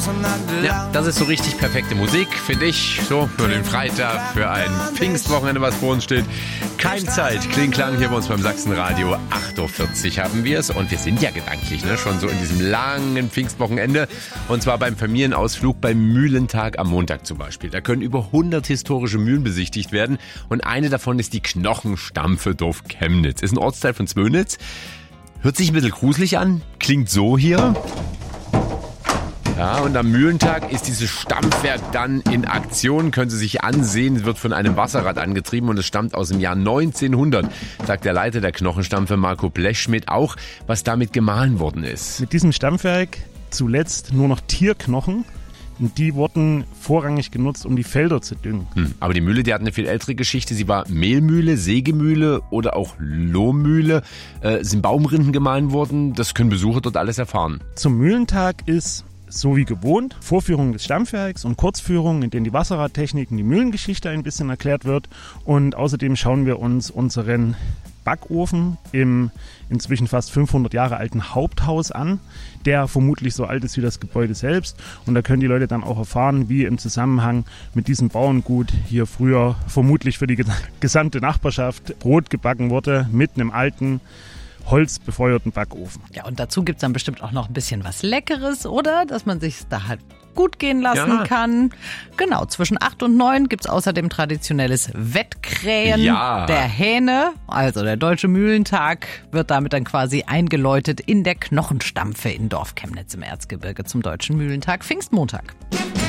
Ja, das ist so richtig perfekte Musik, finde ich. So für den Freitag, für ein Pfingstwochenende, was vor uns steht. Kein Zeit, Kling-Klang hier bei uns beim Sachsenradio. 8.40 Uhr haben wir es. Und wir sind ja gedanklich schon so in diesem langen Pfingstwochenende. Und zwar beim Familienausflug beim Mühlentag am Montag zum Beispiel. Da können über 100 historische Mühlen besichtigt werden. Und eine davon ist die Knochenstampfe Dorf Chemnitz. Ist ein Ortsteil von Zwönitz. Hört sich ein bisschen gruselig an. Klingt so hier. Ja, und am Mühlentag ist dieses Stampfwerk dann in Aktion, können Sie sich ansehen, wird von einem Wasserrad angetrieben und es stammt aus dem Jahr 1900, sagt der Leiter der Knochenstampfe Marco Blechschmidt auch, was damit gemahlen worden ist. Mit diesem Stampfwerk zuletzt nur noch Tierknochen. Und die wurden vorrangig genutzt, um die Felder zu düngen. Aber die Mühle, die hat eine viel ältere Geschichte. Sie war Mehlmühle, Sägemühle oder auch Lohmühle. Sind Baumrinden gemahlen worden. Das können Besucher dort alles erfahren. Zum Mühlentag ist so wie gewohnt Vorführung des Stampfwerks und Kurzführungen, in denen die Wasserradtechnik und die Mühlengeschichte ein bisschen erklärt wird. Und außerdem schauen wir uns unseren Backofen im inzwischen fast 500 Jahre alten Haupthaus an, der vermutlich so alt ist wie das Gebäude selbst. Und da können die Leute dann auch erfahren, wie im Zusammenhang mit diesem Bauerngut hier früher vermutlich für die gesamte Nachbarschaft Brot gebacken wurde mit einem alten holzbefeuerten Backofen. Ja, und dazu gibt es dann bestimmt auch noch ein bisschen was Leckeres, oder? Dass man sich da halt gut gehen lassen kann. Genau, zwischen 8 und 9 gibt es außerdem traditionelles Wettkrähen der Hähne. Also der Deutsche Mühlentag wird damit dann quasi eingeläutet in der Knochenstampfe in Dorf Chemnitz im Erzgebirge zum Deutschen Mühlentag Pfingstmontag.